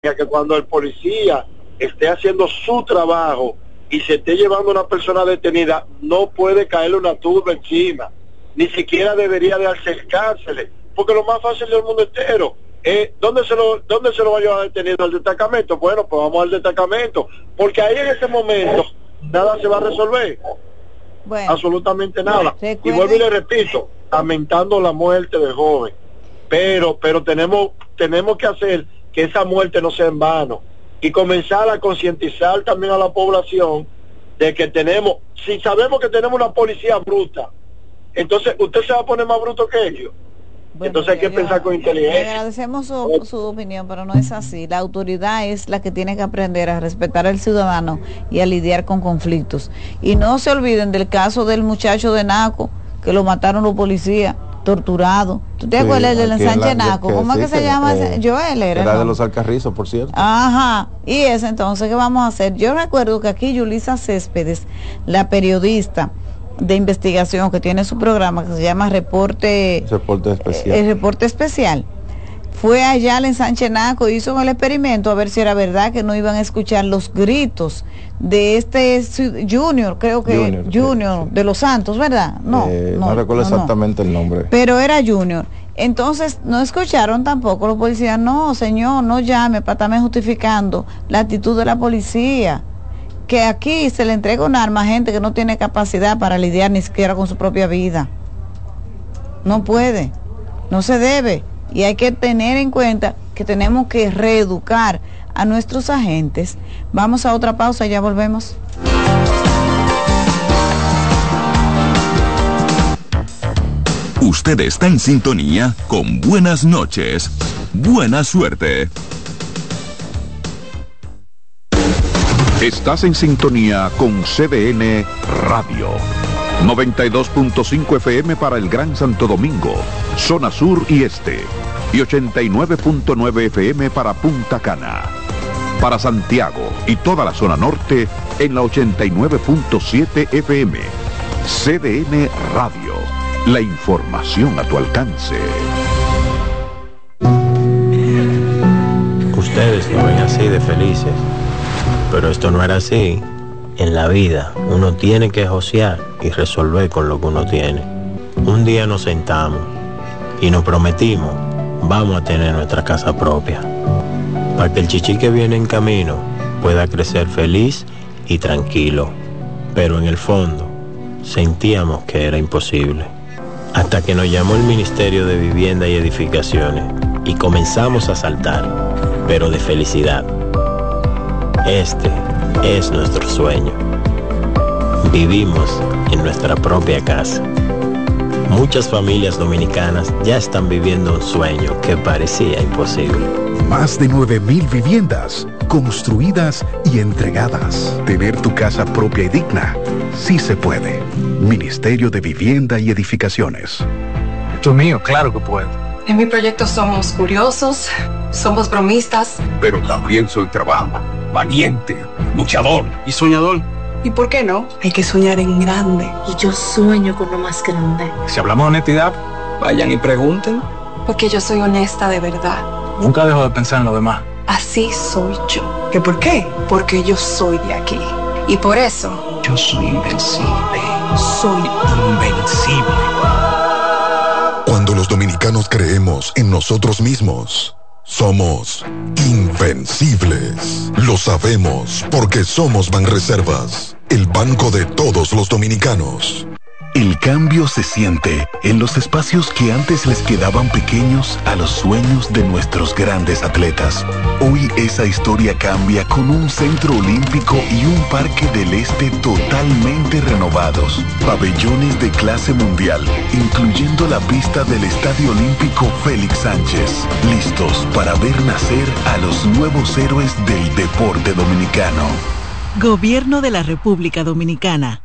que cuando el policía esté haciendo su trabajo y se esté llevando a una persona detenida, no puede caerle una turba encima, ni siquiera debería de acercársele, porque lo más fácil del mundo entero, ¿dónde se lo va a llevar detenido? ¿Al destacamento? Bueno, pues vamos al destacamento, porque ahí en ese momento nada se va a resolver, bueno, absolutamente nada. Y vuelvo y le repito, lamentando la muerte del joven, pero tenemos que hacer que esa muerte no sea en vano y comenzar a concientizar también a la población de que si sabemos que tenemos una policía bruta, entonces usted se va a poner más bruto que ellos. Bueno, entonces hay que pensar con inteligencia. Le agradecemos su opinión, pero no es así. La autoridad es la que tiene que aprender a respetar al ciudadano y a lidiar con conflictos. Y no se olviden del caso del muchacho de Naco, que lo mataron los policías, torturado. ¿Tú te acuerdas del ensanche Naco? ¿Cómo es que se llama? Joel era de los Alcarrizos, por cierto. Ajá. Y ese entonces, ¿qué vamos a hacer? Yo recuerdo que aquí Yulisa Céspedes, la periodista de investigación que tiene su programa que se llama Reporte Especial. El Reporte Especial. Fue allá al ensanche Naco, hizo el experimento a ver si era verdad que no iban a escuchar los gritos de este Junior, creo que Junior sí. De Los Santos, ¿verdad? No recuerdo exactamente el nombre. Pero era Junior. Entonces no escucharon tampoco los policías, no señor, no llame para estarme justificando la actitud de la policía, que aquí se le entrega un arma a gente que no tiene capacidad para lidiar ni siquiera con su propia vida. No puede, no se debe. Y hay que tener en cuenta que tenemos que reeducar a nuestros agentes. Vamos a otra pausa, ya volvemos. Usted está en sintonía con Buenas noches. Buena suerte. Estás en sintonía con CDN Radio. 92.5 FM para el Gran Santo Domingo, zona sur y este, y 89.9 FM para Punta Cana. Para Santiago y toda la zona norte en la 89.7 FM. CDN Radio, la información a tu alcance. Ustedes lo ven así de felices, pero esto no era así. En la vida uno tiene que josear y resolver con lo que uno tiene. Un día nos sentamos y nos prometimos, vamos a tener nuestra casa propia, para que el chichi que viene en camino pueda crecer feliz y tranquilo. Pero en el fondo sentíamos que era imposible, hasta que nos llamó el Ministerio de Vivienda y Edificaciones y comenzamos a saltar, pero de felicidad. Este es nuestro sueño. Vivimos en nuestra propia casa. Muchas familias dominicanas ya están viviendo un sueño que parecía imposible. Más de 9,000 viviendas construidas y entregadas. Tener tu casa propia y digna, sí se puede. Ministerio de Vivienda y Edificaciones. Esto es mío, claro que puedo. En mi proyecto somos curiosos, somos bromistas. Pero también soy trabajo, valiente, luchador y soñador. ¿Y por qué no? Hay que soñar en grande. Y yo sueño con lo más grande. Si hablamos de honestidad, vayan y pregunten. Porque yo soy honesta de verdad. Nunca dejo de pensar en lo demás. Así soy yo. ¿Qué por qué? Porque yo soy de aquí. Y por eso... yo soy invencible. Soy invencible. Cuando los dominicanos creemos en nosotros mismos, somos invencibles. Lo sabemos porque somos Banreservas, el banco de todos los dominicanos. El cambio se siente en los espacios que antes les quedaban pequeños a los sueños de nuestros grandes atletas. Hoy esa historia cambia con un centro olímpico y un parque del este totalmente renovados. Pabellones de clase mundial, incluyendo la pista del Estadio Olímpico Félix Sánchez. Listos para ver nacer a los nuevos héroes del deporte dominicano. Gobierno de la República Dominicana.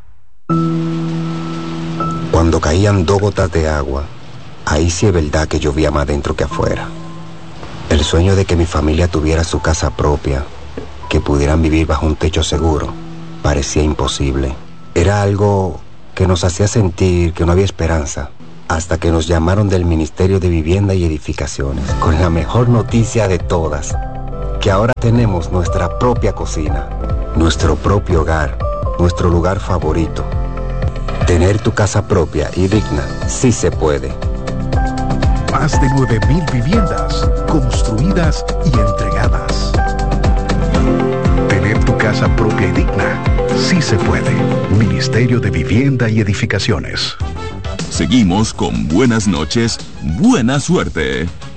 Cuando caían 2 gotas de agua, ahí sí es verdad que llovía más dentro que afuera. El sueño de que mi familia tuviera su casa propia, que pudieran vivir bajo un techo seguro, parecía imposible. Era algo que nos hacía sentir que no había esperanza, hasta que nos llamaron del Ministerio de Vivienda y Edificaciones, con la mejor noticia de todas. que ahora tenemos nuestra propia cocina, nuestro propio hogar, nuestro lugar favorito. Tener tu casa propia y digna sí se puede. Más de 9,000 viviendas construidas y entregadas. Tener tu casa propia y digna sí se puede. Ministerio de Vivienda y Edificaciones. Seguimos con Buenas noches, buena suerte.